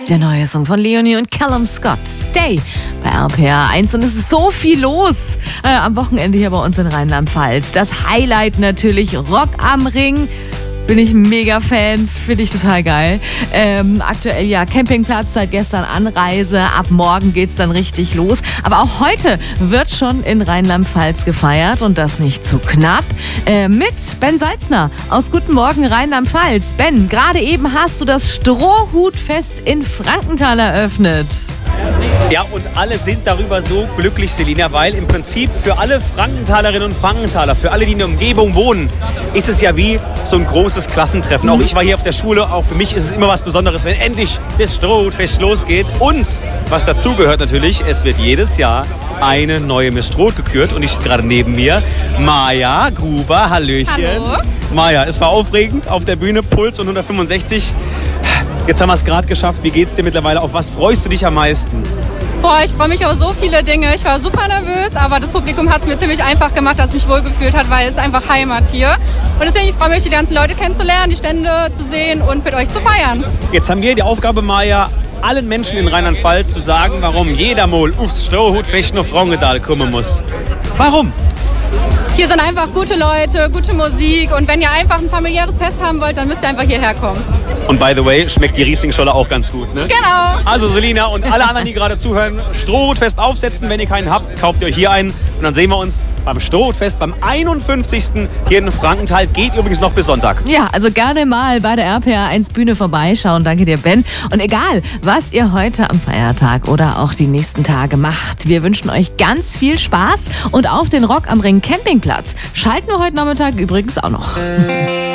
Der neue Song von Leonie und Callum Scott, Stay, bei RPR 1. Und es ist so viel los am Wochenende hier bei uns in Rheinland-Pfalz. Das Highlight natürlich Rock am Ring. Bin ich ein Mega-Fan, finde ich total geil. Aktuell ja Campingplatz, seit gestern Anreise. Ab morgen geht's dann richtig los. Aber auch heute wird schon in Rheinland-Pfalz gefeiert und das nicht zu knapp. Mit Ben Salzner aus Guten Morgen Rheinland-Pfalz. Ben, gerade eben hast du das Strohhutfest in Frankenthal eröffnet. Ja, und alle sind darüber so glücklich, Selina, weil im Prinzip für alle Frankenthalerinnen und Frankenthaler, für alle, die in der Umgebung wohnen, ist es ja wie so ein großes Klassentreffen. Auch ich war hier auf der Schule, auch für mich ist es immer was Besonderes, wenn endlich das Strohhutfest losgeht. Und was dazugehört natürlich, es wird jedes Jahr eine neue Miss Stroh gekürt und ich stehe gerade neben mir Maja Gruber, Hallöchen. Hallo. Maja, es war aufregend auf der Bühne, Puls und 165. Jetzt haben wir es gerade geschafft. Wie geht's dir mittlerweile? Auf was freust du dich am meisten? Boah, ich freue mich auf so viele Dinge. Ich war super nervös, aber das Publikum hat es mir ziemlich einfach gemacht, dass es mich wohlgefühlt hat, weil es ist einfach Heimat hier. Und deswegen freue ich mich, die ganzen Leute kennenzulernen, die Stände zu sehen und mit euch zu feiern. Jetzt haben wir die Aufgabe, Maja, allen Menschen in Rheinland-Pfalz zu sagen, warum jeder mal aufs Strohhutfest nach Frankenthal kommen muss. Warum? Hier sind einfach gute Leute, gute Musik und wenn ihr einfach ein familiäres Fest haben wollt, dann müsst ihr einfach hierher kommen. Und by the way, schmeckt die Rieslingscholle auch ganz gut, ne? Genau. Also Selina und alle anderen, die gerade zuhören, Strohhutfest aufsetzen. Wenn ihr keinen habt, kauft ihr euch hier einen. Und dann sehen wir uns beim Strohhutfest, beim 51. hier in Frankenthal. Geht übrigens noch bis Sonntag. Ja, also gerne mal bei der RPR 1 Bühne vorbeischauen. Danke dir, Ben. Und egal, was ihr heute am Feiertag oder auch die nächsten Tage macht, wir wünschen euch ganz viel Spaß und auf den Rock am Ring Campingplatz schalten wir heute Nachmittag übrigens auch noch.